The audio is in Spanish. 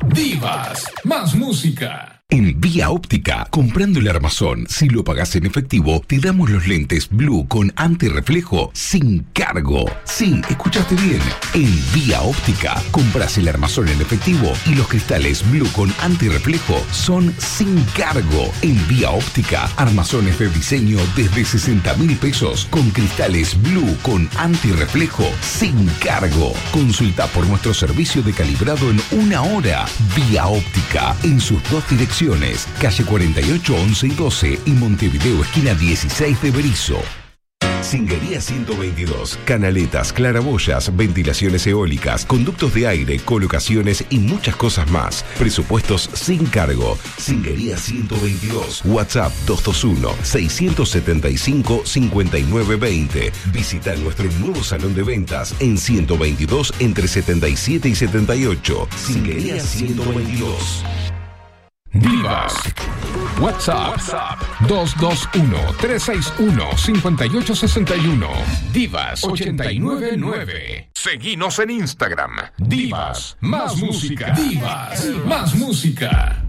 Divas, más música. En Vía Óptica, comprando el armazón, si lo pagás en efectivo, te damos los lentes Blue con antirreflejo sin cargo. Sí, escuchaste bien. En Vía Óptica, compras el armazón en efectivo y los cristales Blue con antirreflejo son sin cargo. En Vía Óptica, armazones de diseño desde 60.000 pesos con cristales Blue con antirreflejo sin cargo. Consulta por nuestro servicio de calibrado en 1 hora. Vía Óptica, en sus 2 direcciones. Calle 48, 11 y 12 y Montevideo, esquina 16 de Berisso. Singuería 122, canaletas, claraboyas, ventilaciones eólicas, conductos de aire, colocaciones y muchas cosas más. Presupuestos sin cargo. Singuería 122, WhatsApp 221-675-5920. Visita nuestro nuevo salón de ventas en 122 entre 77 y 78. Singuería 122. Divas. WhatsApp 221-361-5861. Divas 899. Seguinos en Instagram. Divas, más música. Divas, más música.